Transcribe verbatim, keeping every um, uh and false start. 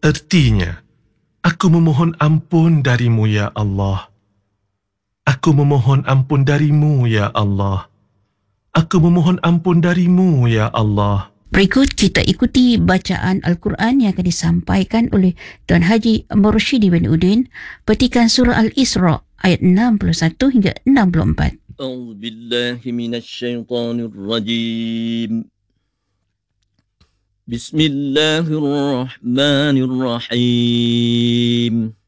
Ertinya, aku memohon ampun darimu, ya Allah. Aku memohon ampun darimu, ya Allah. Aku memohon ampun darimu, ya Allah. Berikut kita ikuti bacaan Al-Quran yang akan disampaikan oleh Tuan Haji Mursyidi bin Udin, petikan surah Al-Isra ayat enam puluh satu hingga enam puluh empat. أعوذ بالله من الشيطان الرجيم بسم الله الرحمن الرحيم